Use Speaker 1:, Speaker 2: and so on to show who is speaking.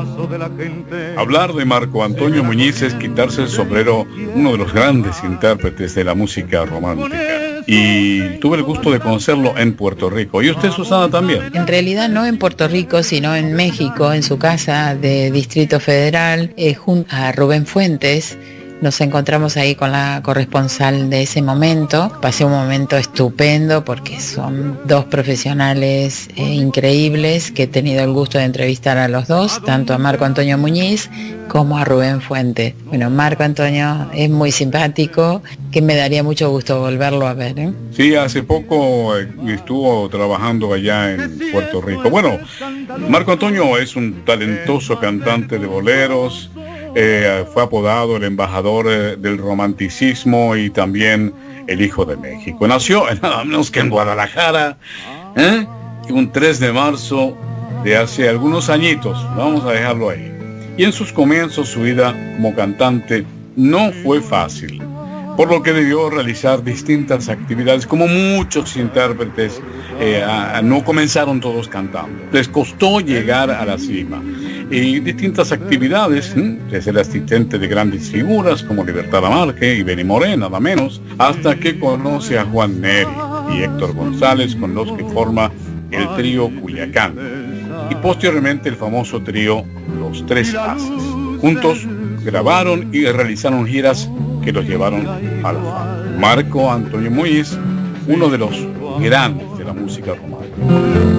Speaker 1: Hablar de Marco Antonio Muñiz es quitarse el sombrero, uno de los grandes intérpretes de la música romántica. Y tuve el gusto de conocerlo en Puerto Rico. ¿Y usted, Susana, también?
Speaker 2: En realidad no en Puerto Rico, sino en México, en su casa de Distrito Federal, junto a Rubén Fuentes. Nos encontramos ahí con la corresponsal de ese momento. Pasé un momento estupendo porque son dos profesionales increíbles que he tenido el gusto de entrevistar a los dos, tanto a Marco Antonio Muñiz como a Rubén Fuentes. Bueno, Marco Antonio es muy simpático, que me daría mucho gusto volverlo a ver, ¿eh?
Speaker 1: Sí, hace poco estuvo trabajando allá en Puerto Rico. Bueno, Marco Antonio es un talentoso cantante de boleros. Fue apodado el embajador del romanticismo y también el hijo de México. Nació nada menos que en Guadalajara, un 3 de marzo de hace algunos añitos, vamos a dejarlo ahí. Y en sus comienzos su vida como cantante no fue fácil, por lo que debió realizar distintas actividades, como muchos intérpretes no comenzaron todos cantando. Les costó llegar a la cima. Y distintas actividades, desde el asistente de grandes figuras como Libertad Lamarque y Benny Moré, nada menos, hasta que conoce a Juan Neri y Héctor González, con los que forma el trío Culiacán. Y posteriormente el famoso trío Los Tres Haces. Juntos grabaron y realizaron giras que los llevaron a la fama. Marco Antonio Muñiz, uno de los grandes de la música romántica.